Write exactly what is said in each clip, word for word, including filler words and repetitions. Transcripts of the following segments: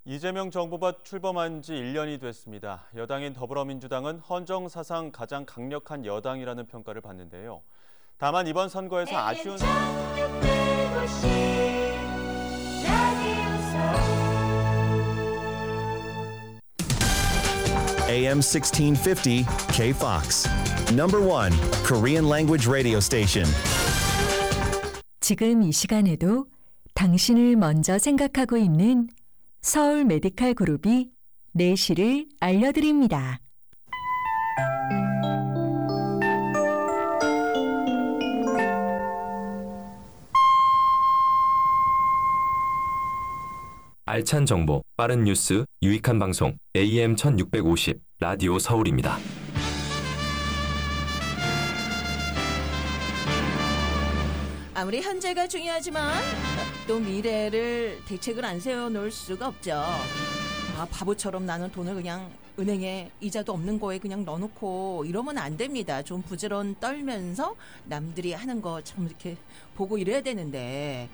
이재명 정부가 출범한 지 일 년이 됐습니다. 여당인 더불어민주당은 헌정사상 가장 강력한 여당이라는 평가를 받는데요. 다만 이번 선거에서 아쉬운... 에이엠 십육 오십 K-Fox. Number one Korean language radio station. 지금 이 시간에도 당신을 먼저 생각하고 있는 서울 메디칼 그룹이 내시를 알려드립니다. 알찬 정보, 빠른 뉴스, 유익한 방송 에이엠 천육백오십 라디오 서울입니다. 아무리 현재가 중요하지만 또 미래를 대책을 안 세워놓을 수가 없죠. 아, 바보처럼 나는 돈을 그냥 은행에 이자도 없는 거에 그냥 넣어놓고 이러면 안 됩니다. 좀 부지런 떨면서 남들이 하는 거 참 이렇게 보고 이래야 되는데.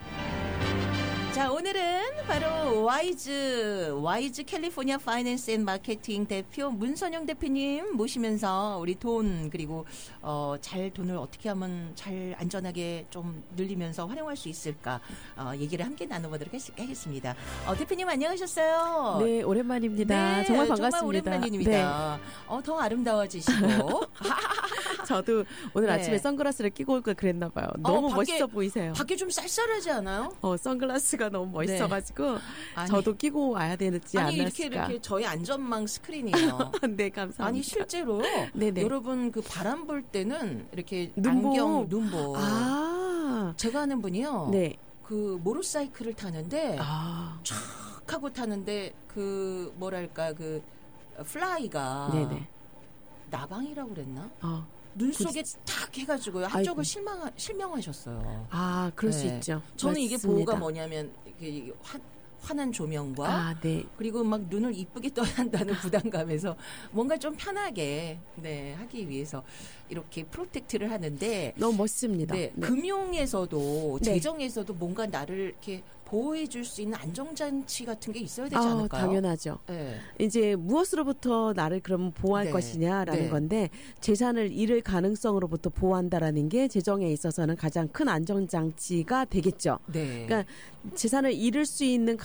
자, 오늘은 바로 와이즈, 와이즈 캘리포니아 파이낸스 앤 마케팅 대표 문선영 대표님 모시면서 우리 돈 그리고 어, 잘 돈을 어떻게 하면 잘 안전하게 좀 늘리면서 활용할 수 있을까 어, 얘기를 함께 나눠보도록 하겠습니다. 어, 대표님 안녕하셨어요? 네, 오랜만입니다. 네, 정말 반갑습니다. 정말 오랜만입니다. 네. 어, 더 아름다워지시고. 저도 오늘 네. 아침에 선글라스를 끼고 올 걸 그랬나 봐요. 너무 어, 밖에, 멋있어 보이세요. 밖에 좀 쌀쌀하지 않아요? 어, 선글라스가 너무 멋있어가지고 네. 아니, 저도 끼고 와야 되지 아니, 않았을까. 이렇게 이렇게 저희 안전망 스크린이에요. 네, 감사합니다. 아니 실제로 네네. 여러분 그 바람 불 때는 이렇게 눈보. 안경 눈보. 아, 제가 아는 분이요. 네. 그 모tor사이클을 타는데 아, 촥 하고 타는데 그 뭐랄까 그 플라이가 네네. 나방이라고 그랬나? 어. 눈 속에 탁 해가지고요. 한쪽을 아이고. 실망 실명하셨어요. 아, 그럴 수 네. 있죠. 저는 이게 맞습니다. 보호가 뭐냐면 이게 화, 환한 조명과 아, 네. 그리고 막 눈을 이쁘게 떠야 한다는 부담감에서 뭔가 좀 편하게 네, 하기 위해서 이렇게 프로텍트를 하는데 너무 멋집니다. 네, 네. 금융에서도 네. 재정에서도 뭔가 나를 이렇게 보호해 줄 수 있는 안정장치 같은 게 있어야 되지 아, 않을까요? 당연하죠. 네. 이제 무엇으로부터 나를 그러면 보호할 네. 것이냐라는 네. 건데 재산을 잃을 가능성으로부터 보호한다라는 게 재정에 있어서는 가장 큰 안정장치가 되겠죠. 네. 그러니까 재산을 잃을 수 있는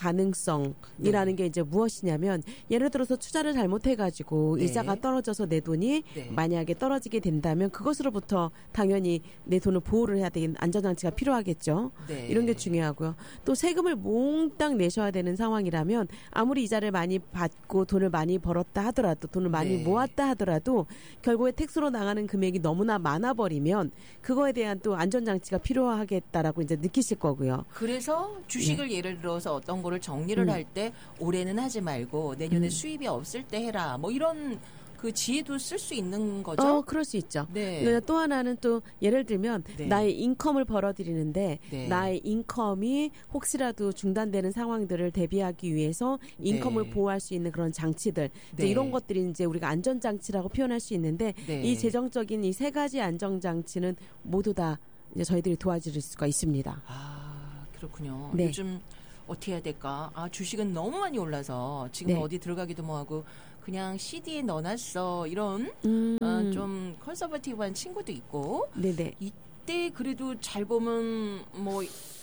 가능성이라는 네. 게 이제 무엇이냐면 예를 들어서 투자를 잘못해가지고 네. 이자가 떨어져서 내 돈이 네. 만약에 떨어지게 된다면 그것으로부터 당연히 내 돈을 보호를 해야 되는 안전장치가 필요하겠죠. 네. 이런 게 중요하고요. 또 세금을 몽땅 내셔야 되는 상황이라면 아무리 이자를 많이 받고 돈을 많이 벌었다 하더라도 돈을 많이 네. 모았다 하더라도 결국에 택스로 나가는 금액이 너무나 많아버리면 그거에 대한 또 안전장치가 필요하겠다라고 이제 느끼실 거고요. 그래서 주식을 네. 예를 들어서 어떤 거를 정리를 음. 할 때 올해는 하지 말고 내년에 음. 수입이 없을 때 해라. 뭐 이런 그 지혜도 쓸 수 있는 거죠. 어, 그럴 수 있죠. 네. 그러니까 또 하나는 또 예를 들면 네. 나의 인컴을 벌어들이는데 네. 나의 인컴이 혹시라도 중단되는 상황들을 대비하기 위해서 인컴을 네. 보호할 수 있는 그런 장치들 이제 네. 이런 것들이 이제 우리가 안전장치라고 표현할 수 있는데 네. 이 재정적인 이 세 가지 안정장치는 모두 다 이제 저희들이 도와줄 수가 있습니다. 아, 그렇군요. 네. 요즘 어떻게 해야 될까? 아, 주식은 너무 많이 올라서 지금 네. 어디 들어가기도 뭐하고 그냥 씨디에 넣어놨어. 이런 음, 어, 좀 컨서버티브한 친구도 있고 네네. 이때 그래도 잘 보면 뭐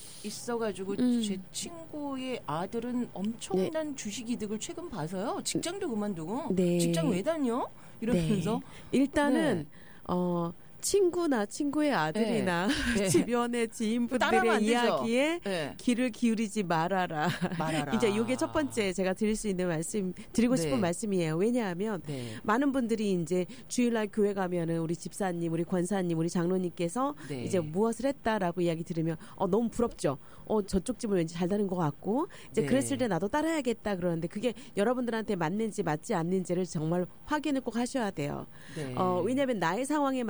있어가지고 음. 제 친구의 아들은 엄청난 주식 이득을 최근 봐서요. 직장도 그만두고 네. 직장 왜 다녀? 이러면서 네. 일단은 네. 어. 친구나 친구의 아들이나 네. 주변의 따라하면 지인분들의 안 되죠. 이야기에 네. 귀를 기울이지 말아라. 말아라. 이제 이게 첫 번째 제가 드릴 수 있는 말씀, 드리고 네. 싶은 말씀이에요. 왜냐하면 네. 많은 분들이 이제 주일날 교회 가면은 우리 집사님, 우리 권사님, 우리 장로님께서 네. 이제 무엇을 했다라고 이야기 들으면 어 너무 부럽죠. 어 저쪽 집은 왠지 잘 다는 것 같고 이제 네. 그랬을 때 나도 따라야겠다 그러는데 그게 여러분들한테 맞는지 맞지 않는지를 정말 확인을 꼭 하셔야 돼요. 네. 어 왜냐하면 나의 상황에 맞는 투자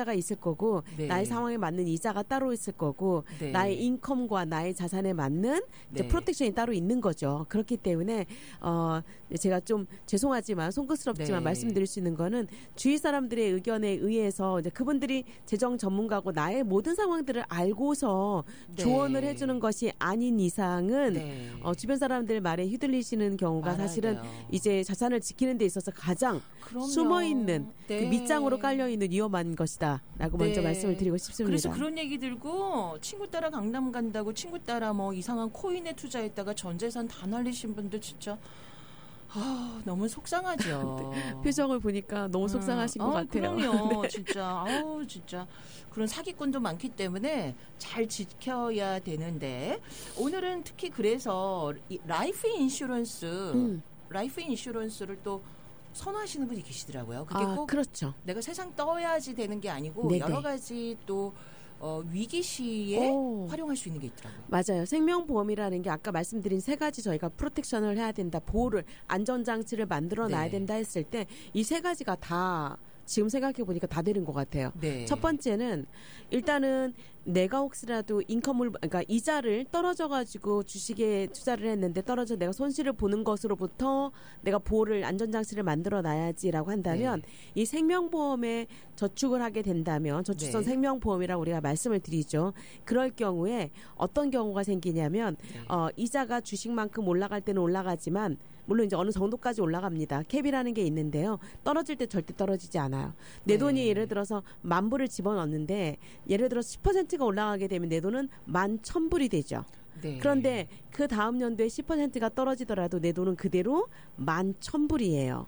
보호자가 있을 거고 네. 나의 상황에 맞는 이자가 따로 있을 거고 네. 나의 인컴과 나의 자산에 맞는 이제 네. 프로텍션이 따로 있는 거죠. 그렇기 때문에 어, 제가 좀 죄송하지만 송구스럽지만 네. 말씀드릴 수 있는 거는 주위 사람들의 의견에 의해서 이제 그분들이 재정 전문가고 나의 모든 상황들을 알고서 네. 조언을 해주는 것이 아닌 이상은 네. 어, 주변 사람들 말에 휘둘리시는 경우가 알아야 사실은 돼요. 이제 자산을 지키는 데 있어서 가장 그럼요. 숨어 있는 네. 그 밑장으로 깔려 있는 위험한 것이다라고 네. 먼저 말씀을 드리고 싶습니다. 그래서 그런 얘기 들고 친구 따라 강남 간다고 친구 따라 뭐 이상한 코인에 투자했다가 전 재산 다 날리신 분들 진짜 아, 너무 속상하죠. 표정을 보니까 너무 속상하신 음, 것 아, 같아요. 그럼요, 진짜. 아우, 진짜. 그런 사기꾼도 많기 때문에 잘 지켜야 되는데 오늘은 특히 그래서 이 라이프 인슈런스, 음. 라이프 인슈런스를 또 선호하시는 분이 계시더라고요. 그게 아, 꼭 그렇죠. 내가 세상 떠야지 되는 게 아니고 네네. 여러 가지 또 어, 위기 시에 오. 활용할 수 있는 게 있더라고요. 맞아요. 생명보험이라는 게 아까 말씀드린 세 가지 저희가 프로텍션을 해야 된다, 보호를, 안전장치를 만들어 놔야 네. 된다 했을 때 이 세 가지가 다 지금 생각해 보니까 다 되는 것 같아요. 네. 첫 번째는 일단은 내가 혹시라도 인컴을 그러니까 이자를 떨어져 가지고 주식에 투자를 했는데 떨어져 내가 손실을 보는 것으로부터 내가 보호를 안전장치를 만들어 놔야지라고 한다면 네. 이 생명보험에 저축을 하게 된다면 저축성 네. 생명보험이라고 우리가 말씀을 드리죠. 그럴 경우에 어떤 경우가 생기냐면 네. 어, 이자가 주식만큼 올라갈 때는 올라가지만 물론 이제 어느 정도까지 올라갑니다. 캡이라는 게 있는데요. 떨어질 때 절대 떨어지지 않아요. 내 네. 돈이 예를 들어서 만 불을 집어넣는데 예를 들어서 십 퍼센트가 올라가게 되면 내 돈은 만 천 불이 되죠. 네. 그런데 그 다음 연도에 십 퍼센트가 떨어지더라도 내 돈은 그대로 만 천 불이에요.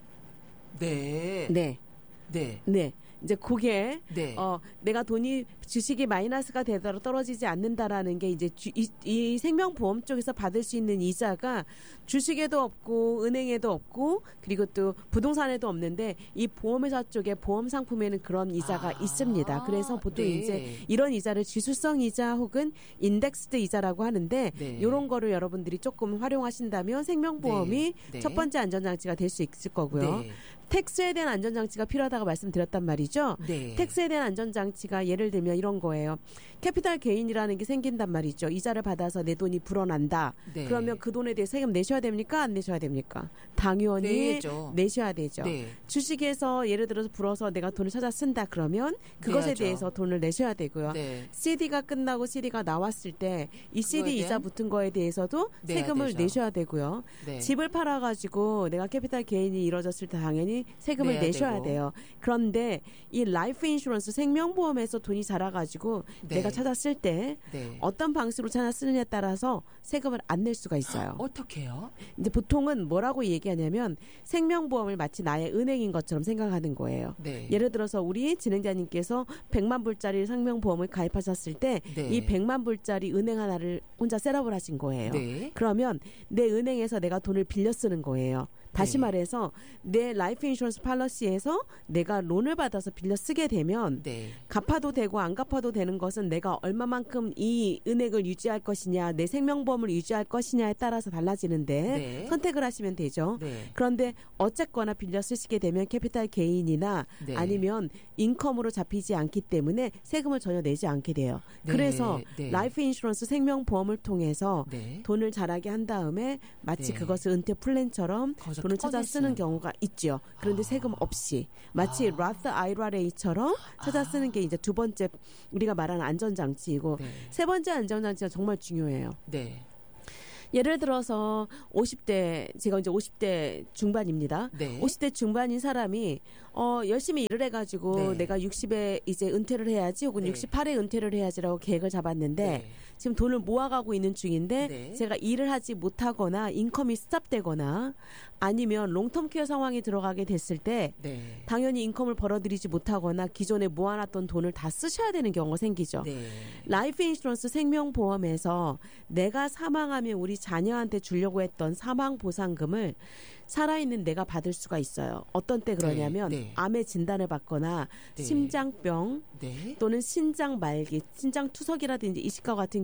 네. 네. 네. 네. 이제 그게 네. 어 내가 돈이 주식이 마이너스가 되더라도 떨어지지 않는다라는 게 이제 주, 이, 이 생명보험 쪽에서 받을 수 있는 이자가 주식에도 없고 은행에도 없고 그리고 또 부동산에도 없는데 이 보험회사 쪽에 보험 상품에는 그런 이자가 아, 있습니다. 그래서 보통 네. 이제 이런 이자를 지수성 이자 혹은 인덱스드 이자라고 하는데 네. 이런 거를 여러분들이 조금 활용하신다면 생명보험이 네. 네. 첫 번째 안전장치가 될 수 있을 거고요. 네. 텍스에 대한 안전장치가 필요하다고 말씀드렸단 말이죠. 네. 텍스에 대한 안전장치가 예를 들면 이런 거예요. 캐피탈 게인이라는 게 생긴단 말이죠. 이자를 받아서 내 돈이 불어난다. 네. 그러면 그 돈에 대해 세금 내셔야 됩니까? 안 내셔야 됩니까? 당연히 내야죠. 내셔야 되죠. 네. 주식에서 예를 들어서 불어서 내가 돈을 찾아 쓴다 그러면 그것에 내야죠. 대해서 돈을 내셔야 되고요. 네. 씨디가 끝나고 씨디가 나왔을 때 이 씨디 그거에 이자 대한 붙은 거에 대해서도 내야 세금을 되죠. 내셔야 되고요. 네. 집을 팔아가지고 내가 캐피탈 게인이 이루어졌을 때 당연히 세금을 내야 내셔야 되고. 돼요. 그런데 이 라이프 인슈런스 생명보험에서 돈이 자라가지고 네. 내가 찾아 쓸 때 네. 어떤 방식으로 찾아 쓰느냐에 따라서 세금을 안 낼 수가 있어요. 어떻게 해요? 이제 보통은 뭐라고 얘기하냐면 생명보험을 마치 나의 은행인 것처럼 생각하는 거예요. 네. 예를 들어서 우리 진행자님께서 백만 불짜리 생명보험을 가입하셨을 때 이 네. 백만 불짜리 은행 하나를 혼자 셋업을 하신 거예요. 네. 그러면 내 은행에서 내가 돈을 빌려 쓰는 거예요. 다시 네. 말해서 내 라이프 인슈런스 팔러시에서 내가 론을 받아서 빌려 쓰게 되면 네. 갚아도 되고 안 갚아도 되는 것은 내가 얼마만큼 이 은행을 유지할 것이냐 내 생명보험을 유지할 것이냐에 따라서 달라지는데 네. 선택을 하시면 되죠. 네. 그런데 어쨌거나 빌려 쓰시게 되면 캐피탈 게인이나 네. 아니면 인컴으로 잡히지 않기 때문에 세금을 전혀 내지 않게 돼요. 네. 그래서 네. 라이프 인슈런스 생명보험을 통해서 네. 돈을 자라게 한 다음에 마치 네. 그것을 은퇴 플랜처럼 거기서 돈을 찾아 꺼내 쓰는 쓰는. 경우가 있죠. 그런데 아. 세금 없이 마치 라스 아이라레이처럼 찾아 쓰는 게 이제 두 번째 우리가 말하는 안전장치이고 네. 세 번째 안전장치가 정말 중요해요. 네. 예를 들어서 오십 대 제가 이제 오십 대 중반입니다. 네. 오십 대 중반인 사람이 어 열심히 일을 해가지고 네. 내가 육십에 이제 은퇴를 해야지 혹은 네. 육십팔에 은퇴를 해야지라고 계획을 잡았는데 네. 지금 돈을 모아가고 있는 중인데 네. 제가 일을 하지 못하거나 인컴이 스탑되거나 아니면 롱텀 케어 상황이 들어가게 됐을 때 네. 당연히 인컴을 벌어들이지 못하거나 기존에 모아놨던 돈을 다 쓰셔야 되는 경우가 생기죠. 네. 라이프 인슈런스 생명보험에서 내가 사망하면 우리 자녀한테 주려고 했던 사망보상금을 살아있는 내가 받을 수가 있어요. 어떤 때 그러냐면 네, 네. 암의 진단을 받거나 네. 심장병 네. 또는 신장 말기, 신장 투석이라든지 이식과 같은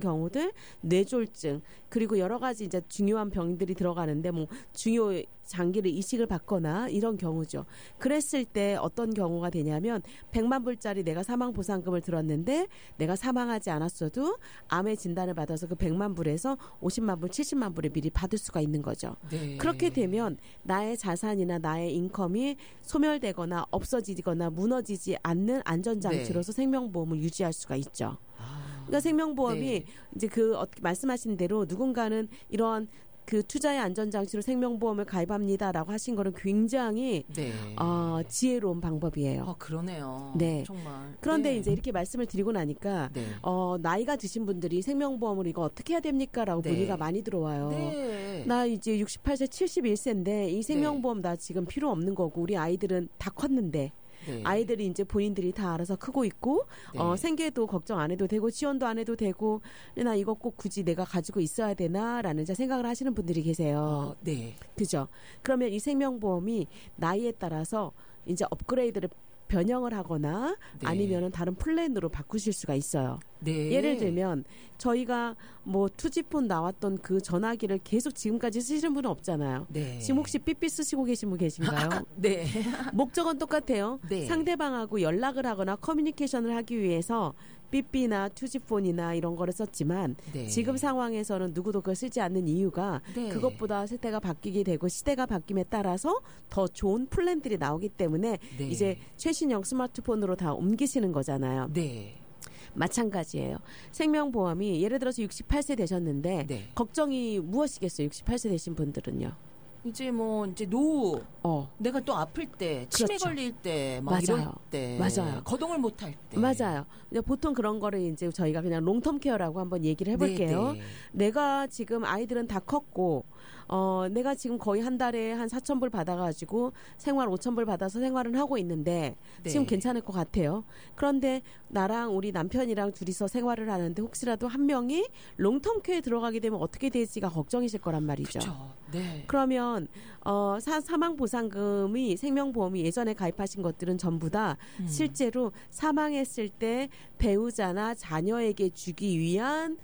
경우들, 뇌졸중, 그리고 여러 가지 이제 중요한 병들이 들어가는데 뭐 중요 장기를 이식을 받거나 이런 경우죠. 그랬을 때 어떤 경우가 되냐면 백만 불짜리 내가 사망 보상금을 들었는데 내가 사망하지 않았어도 암의 진단을 받아서 그 백만 불에서 오십만 불, 칠십만 불을 미리 받을 수가 있는 거죠. 네. 그렇게 되면 나의 자산이나 나의 인컴이 소멸되거나 없어지거나 무너지지 않는 안전장치로서 네. 생명보험을 유지할 수가 있죠. 아, 그러니까 생명보험이 네. 이제 그 어떻게 말씀하신 대로 누군가는 이런 그 투자의 안전장치로 생명보험을 가입합니다라고 하신 거는 굉장히 네. 어, 지혜로운 방법이에요. 아, 그러네요. 네. 정말. 그런데 네. 이제 이렇게 말씀을 드리고 나니까 네. 어, 나이가 드신 분들이 생명보험을 이거 어떻게 해야 됩니까라고 네. 문의가 많이 들어와요. 네. 나 이제 육십팔 세, 칠십일 세인데 이 생명보험 나 지금 필요 없는 거고 우리 아이들은 다 컸는데 네. 아이들이 이제 본인들이 다 알아서 크고 있고 네. 어, 생계도 걱정 안 해도 되고 지원도 안 해도 되고 나 이거 꼭 굳이 내가 가지고 있어야 되나라는 이제 생각을 하시는 분들이 계세요. 어, 네. 그죠? 그러면 이 생명보험이 나이에 따라서 이제 업그레이드를 변형을 하거나 네. 아니면은 다른 플랜으로 바꾸실 수가 있어요. 네. 예를 들면 저희가 뭐 투지폰 나왔던 그 전화기를 계속 지금까지 쓰시는 분은 없잖아요. 네. 지금 혹시 삐삐 쓰시고 계신 분 계신가요? 네. 목적은 똑같아요. 네. 상대방하고 연락을 하거나 커뮤니케이션을 하기 위해서 삐삐나 투지폰이나 이런 거를 썼지만 네. 지금 상황에서는 누구도 그걸 쓰지 않는 이유가 네. 그것보다 세대가 바뀌게 되고 시대가 바뀜에 따라서 더 좋은 플랜들이 나오기 때문에 네. 이제 최신형 스마트폰으로 다 옮기시는 거잖아요. 네. 마찬가지예요. 생명보험이 예를 들어서 육십팔 세 되셨는데 네. 걱정이 무엇이겠어요? 육십팔 세 되신 분들은요. 이제 뭐 이제 노후 어. 내가 또 아플 때 치매 그렇죠. 걸릴 때 막 맞아요. 이럴 때 맞아요. 거동을 못 할 때 맞아요. 근데 보통 그런 거를 이제 저희가 그냥 롱텀 케어라고 한번 얘기를 해볼게요. 네, 네. 내가 지금 아이들은 다 컸고, 어, 내가 지금 거의 한 달에 한 사천 불 받아가지고 생활 오천 불 받아서 생활은 하고 있는데 네. 지금 괜찮을 것 같아요. 그런데 나랑 우리 남편이랑 둘이서 생활을 하는데 혹시라도 한 명이 롱텀 케어에 들어가게 되면 어떻게 될지가 걱정이실 거란 말이죠. 그렇죠. 네. 그러면 어, 사, 사망 보상금이 생명보험이 예전에 가입하신 것들은 전부 다 음. 실제로 사망했을 때 배우자나 자녀에게 주기 위한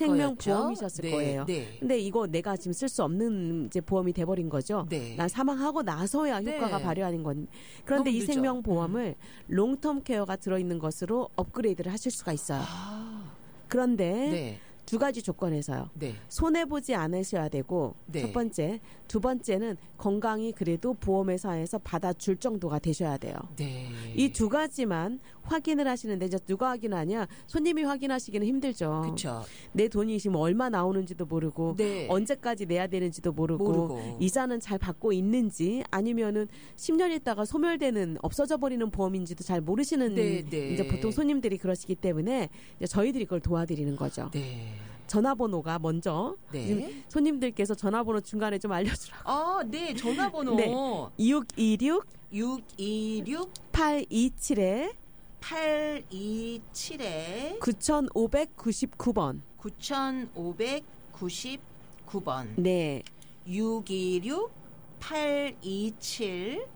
생명보험이셨을 네, 거예요. 네. 근데 이거 내가 지금 쓸 수 없는 이제 보험이 돼버린 거죠. 네. 난 사망하고 나서야 네. 효과가 발휘하는 건. 그런데 너무 이 늦죠. 생명보험을 롱텀 케어가 들어있는 것으로 업그레이드를 하실 수가 있어요. 아, 그런데 네. 두 가지 조건에서요. 네. 손해보지 않으셔야 되고 네. 첫 번째, 두 번째는 건강이 그래도 보험회사에서 받아줄 정도가 되셔야 돼요. 네. 이 두 가지만 확인을 하시는데 이제 누가 확인하냐? 손님이 확인하시기는 힘들죠. 그렇죠. 내 돈이 지금 얼마 나오는지도 모르고 네. 언제까지 내야 되는지도 모르고, 모르고. 이자는 잘 받고 있는지 아니면은 십 년 있다가 소멸되는 없어져 버리는 보험인지도 잘 모르시는 네, 네. 이제 보통 손님들이 그러시기 때문에 이제 저희들이 그걸 도와드리는 거죠. 네. 전화번호가 먼저 네. 지금 손님들께서 전화번호 중간에 좀 알려주라고. 아, 네. 전화번호 네. 육이육 육이육 팔이칠 팔이칠 구오구구 번. 구오구구 번 네. 육이육 팔이칠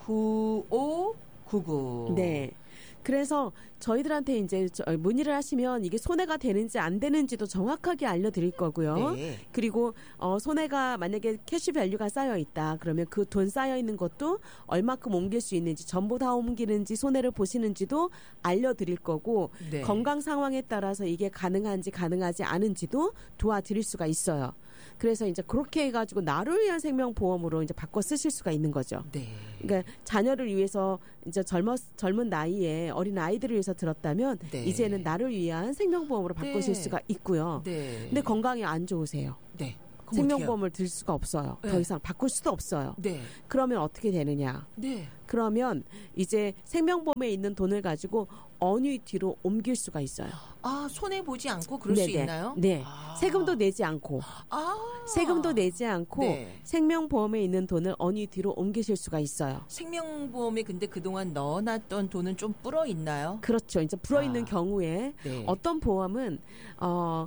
구오구구 네. 그래서 저희들한테 이제 저- 문의를 하시면 이게 손해가 되는지 안 되는지도 정확하게 알려드릴 거고요. 네. 그리고 어, 손해가 만약에 캐시 밸류가 쌓여 있다. 그러면 그 돈 쌓여 있는 것도 얼마큼 옮길 수 있는지 전부 다 옮기는지 손해를 보시는지도 알려드릴 거고 네. 건강 상황에 따라서 이게 가능한지 가능하지 않은지도 도와드릴 수가 있어요. 그래서 이제 그렇게 해가지고 나를 위한 생명보험으로 이제 바꿔 쓰실 수가 있는 거죠. 네. 그러니까 자녀를 위해서 이제 젊었 젊은 나이에 어린 아이들을 위해서 들었다면 네. 이제는 나를 위한 생명보험으로 바꾸실 네. 수가 있고요. 네. 근데 건강이 안 좋으세요. 네. 그럼 생명보험을 들 수가 없어요. 네. 더 이상 바꿀 수도 없어요. 어떡해요? 네. 그러면 어떻게 되느냐? 네. 그러면 이제 생명보험에 있는 돈을 가지고 어뉴이티로 옮길 수가 있어요. 아, 손해 보지 않고 그럴 수 네네. 있나요? 네. 아. 세금도 내지 않고 아. 세금도 내지 않고 네. 생명보험에 있는 돈을 어뉴이티로 옮기실 수가 있어요. 생명보험에 근데 그동안 넣어놨던 돈은 좀 불어 있나요? 그렇죠. 이제 불어 있는 아. 경우에 네. 어떤 보험은 어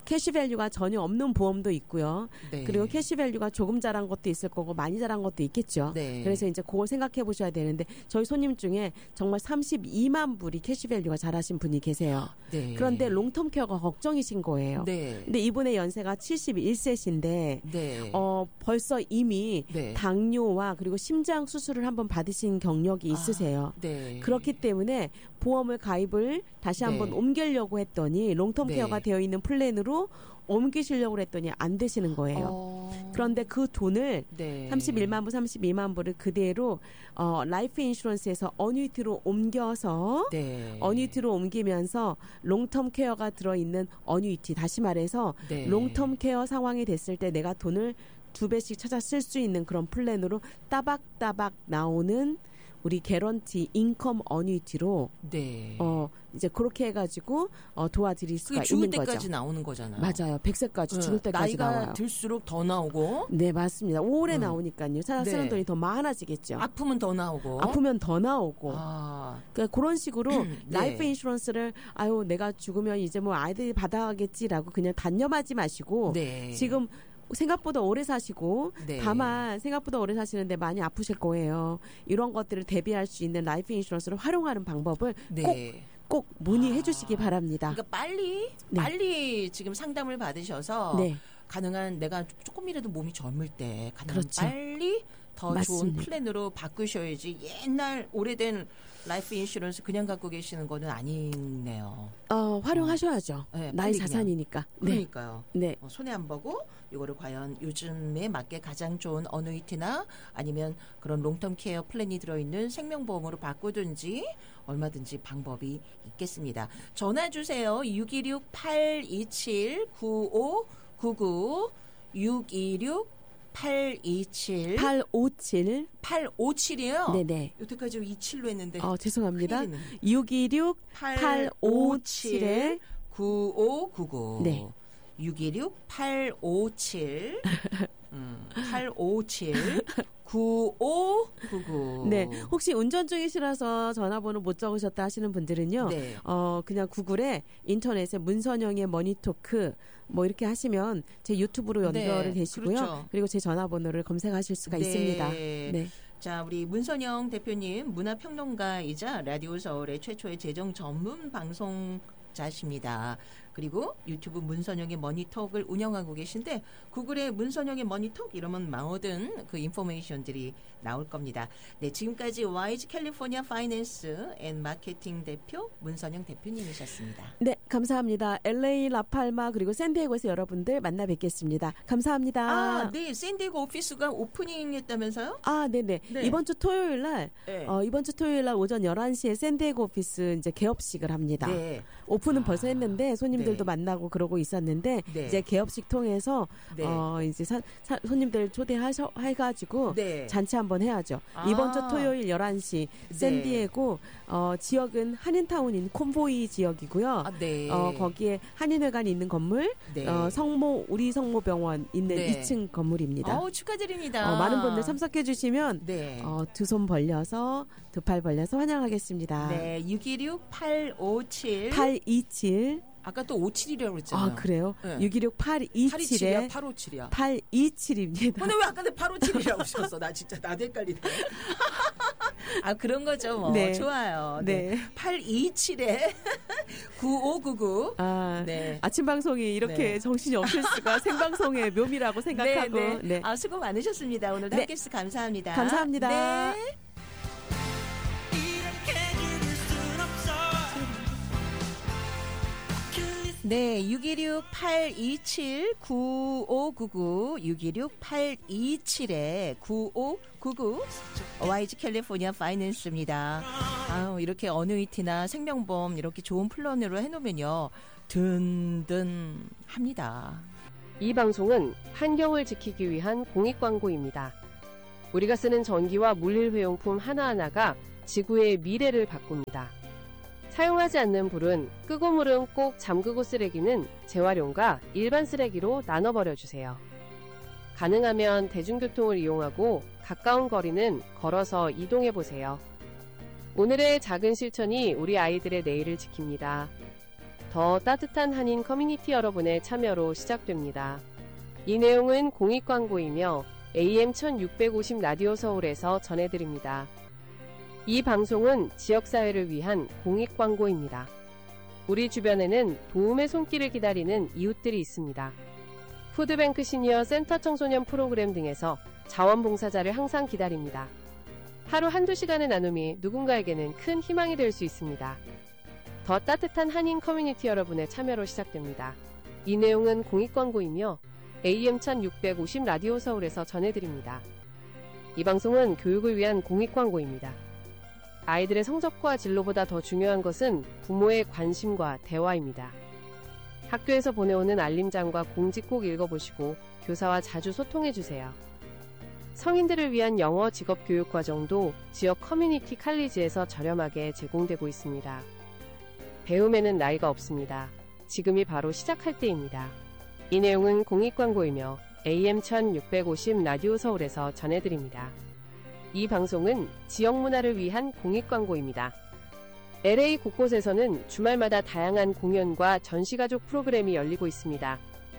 캐시밸류가 전혀 없는 보험도 있고요. 네. 그리고 캐시밸류가 조금 자란 것도 있을 거고 많이 자란 것도 있겠죠. 네. 그래서 이제 그걸 생각해 보셔야 되는데 저희 손님 중에 정말 삼십이만 불이 캐시밸류가 잘하신 분이 계세요. 네. 그런데 롱텀 케어가 걱정이신 거예요. 네. 근데 이분의 연세가 칠십일 세신데 네. 어, 벌써 이미 네. 당뇨와 그리고 심장 수술을 한번 받으신 경력이 있으세요. 아, 네. 그렇기 때문에 보험을 가입을 다시 한번 네. 옮기려고 했더니 롱텀 네. 케어가 되어 있는 플랜으로 옮기시려고 했더니 안 되시는 거예요. 어... 그런데 그 돈을 네. 삼십일만 불, 삼십이만 불을 그대로 어, 라이프 인슈런스에서 어뉴이티로 옮겨서 네. 어뉴이티로 옮기면서 롱텀 케어가 들어있는 어뉴이티, 다시 말해서 네. 롱텀 케어 상황이 됐을 때 내가 돈을 두 배씩 찾아 쓸 수 있는 그런 플랜으로 따박따박 나오는 우리 개런티 인컴 어뉴이티로 네. 어 이제 그렇게 해가지고 어, 도와드릴 수가 그게 죽을 있는 때까지 거죠. 나오는 거잖아요. 맞아요. 백 세까지 네. 죽을 때까지 나이가 나와요. 들수록 더 나오고 네, 맞습니다. 오래 음. 나오니까요. 찾아 쓰는 네. 돈이 더 많아지겠죠. 아프면 더 나오고 아프면 더 나오고. 아. 그러니까 그런 식으로 네. 라이프 인슈런스를 아유 내가 죽으면 이제 뭐 아이들이 받아가겠지라고 그냥 단념하지 마시고 네. 지금 생각보다 오래 사시고 네. 다만 생각보다 오래 사시는데 많이 아프실 거예요. 이런 것들을 대비할 수 있는 라이프 인슈런스를 활용하는 방법을 네. 꼭, 꼭 문의해 아. 주시기 바랍니다. 그러니까 빨리 네. 빨리 지금 상담을 받으셔서 네. 가능한 내가 조금이라도 몸이 젊을 때 가능한 그렇죠. 빨리 더 좋은 맞습니다. 플랜으로 바꾸셔야지 옛날 오래된 라이프 인슈런스 그냥 갖고 계시는 거는 아니네요. 어, 활용하셔야죠. 네, 나의 빨리 자산이니까. 네. 그러니까요. 네. 어, 손해 안 보고 이거를 과연 요즘에 맞게 가장 좋은 어누이티나 아니면 그런 롱텀 케어 플랜이 들어있는 생명보험으로 바꾸든지 얼마든지 방법이 있겠습니다. 전화 주세요. 육이육 팔이칠 구오구구 육이육 팔이칠 팔오칠 팔오칠이요? 네네. 여태까지 이십칠로 했는데 어, 죄송합니다. 큰일 났네. 육이육 팔오칠 구오구구 네. 육이육 팔오칠 음, 팔오칠 구오구구 네. 혹시 운전 중이시라서 전화번호 못 적으셨다 하시는 분들은요. 네. 어, 그냥 구글에 인터넷에 문선영의 머니토크 뭐 이렇게 하시면 제 유튜브로 연결을 네, 되시고요. 그렇죠. 그리고 제 전화번호를 검색하실 수가 네. 있습니다. 네. 자, 우리 문선영 대표님 문화평론가이자 라디오 서울의 최초의 재정 전문 방송자십니다. 그리고 유튜브 문선영의 머니톡을 운영하고 계신데 구글에 문선영의 머니톡 이러면 모든 그 인포메이션들이 나올 겁니다. 네, 지금까지 와이즈 캘리포니아 파이낸스 앤 마케팅 대표 문선영 대표님이셨습니다. 네, 감사합니다. 엘에이 라팔마 그리고 샌디에고에서 여러분들 만나 뵙겠습니다. 감사합니다. 아, 네, 샌디에고 오피스가 오프닝했다면서요? 아, 네네. 네. 이번 주 토요일 날, 네. 어, 이번 주 토요일 날 오전 열한 시에 샌디에고 오피스 이제 개업식을 합니다. 네. 오픈은 아, 벌써 했는데 손님들도 네. 만나고 그러고 있었는데 네. 이제 개업식 통해서 네. 어, 이제 사, 사, 손님들 초대하셔 해가지고 네. 잔치 한번 해야죠. 아. 이번 주 토요일 열한 시 네. 샌디에고 어, 지역은 한인타운인 콤보이 지역이고요. 아, 네. 어, 거기에 한인회관이 있는 건물, 네. 어, 성모 우리 성모병원 있는 네. 이 층 건물입니다. 어우, 축하드립니다. 어, 많은 분들 참석해 주시면 네. 어, 두 손 벌려서 두 팔 벌려서 환영하겠습니다. 네, 육이육 팔오칠 팔이칠 아까 또 오칠이라고 그랬잖아요. 아 그래요? 네. 육이육 팔이칠이야, 팔이칠에 팔오칠이야. 팔이칠입니다. 근데 왜 아까 내 팔오칠이라고 하셨어? 나 진짜 나도 헷갈리네. 아, 그런 거죠, 뭐. 네. 좋아요. 네. 네. 팔이칠에 구오구구. 아, 네. 아침 방송이 이렇게 네. 정신이 없을 수가 생방송의 묘미라고 생각하고 네, 네. 네. 아, 수고 많으셨습니다. 오늘도 네. 함께 해주셔서 감사합니다. 감사합니다. 네. 네, 육이육 팔이칠 구오구구 육이육 팔이칠에 구오구구 와이지 캘리포니아 파이낸스입니다. 아유, 이렇게 어누이티나 생명보험 이렇게 좋은 플랜으로 해놓으면요 든든합니다. 이 방송은 환경을 지키기 위한 공익광고입니다. 우리가 쓰는 전기와 물일회용품 하나하나가 지구의 미래를 바꿉니다. 사용하지 않는 불은 끄고 물은 꼭 잠그고 쓰레기는 재활용과 일반 쓰레기로 나눠버려주세요. 가능하면 대중교통을 이용하고 가까운 거리는 걸어서 이동해보세요. 오늘의 작은 실천이 우리 아이들의 내일을 지킵니다. 더 따뜻한 한인 커뮤니티 여러분의 참여로 시작됩니다. 이 내용은 공익 광고이며 에이엠 천육백오십 라디오 서울에서 전해드립니다. 이 방송은 지역사회를 위한 공익 광고입니다. 우리 주변에는 도움의 손길을 기다리는 이웃들이 있습니다. 푸드뱅크 시니어 센터 청소년 프로그램 등에서 자원봉사자를 항상 기다립니다. 하루 한두 시간의 나눔이 누군가에게는 큰 희망이 될 수 있습니다. 더 따뜻한 한인 커뮤니티 여러분의 참여로 시작됩니다. 이 내용은 공익광고이며 에이엠 천육백오십 라디오 서울에서 전해드립니다. 이 방송은 교육을 위한 공익광고입니다. 아이들의 성적과 진로보다 더 중요한 것은 부모의 관심과 대화입니다. 학교에서 보내오는 알림장과 공지 꼭 읽어보시고 교사와 자주 소통해주세요. 성인들을 위한 영어 직업 교육 과정도 지역 커뮤니티 칼리지에서 저렴하게 제공되고 있습니다. 배움에는 나이가 없습니다. 지금이 바로 시작할 때입니다. 이 내용은 공익광고이며 에이엠 천육백오십 라디오 서울에서 전해드립니다. 이 방송은 지역 문화를 위한 공익광고입니다. 엘에이 곳곳에서는 주말마다 다양한 공연과 전시가족 프로그램이 열리고 있습니다.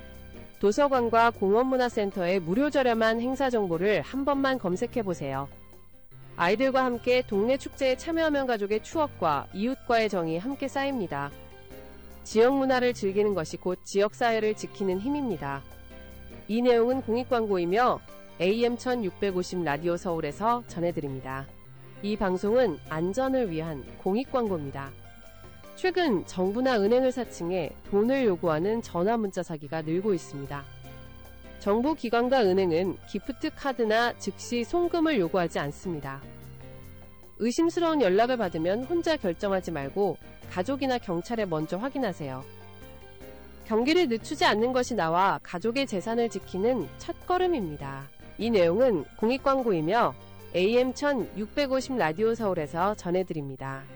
도서관과 공원문화센터의 무료 저렴한 행사 정보를 한 번만 검색해보세요. 아이들과 함께 동네 축제에 참여하면 가족의 추억과 이웃과의 정이 함께 쌓입니다. 지역 문화를 즐기는 것이 곧 지역사회를 지키는 힘입니다. 이 내용은 공익광고이며 에이엠 천육백오십 라디오 서울에서 전해드립니다. 이 방송은 안전을 위한 공익광고입니다. 최근 정부나 은행을 사칭해 돈을 요구하는 전화문자 사기가 늘고 있습니다. 정부 기관과 은행은 기프트 카드나 즉시 송금을 요구하지 않습니다. 의심스러운 연락을 받으면 혼자 결정하지 말고 가족이나 경찰에 먼저 확인하세요. 경기를 늦추지 않는 것이 나와 가족의 재산을 지키는 첫걸음입니다. 이 내용은 공익광고이며 에이엠 천육백오십 라디오 서울에서 전해드립니다.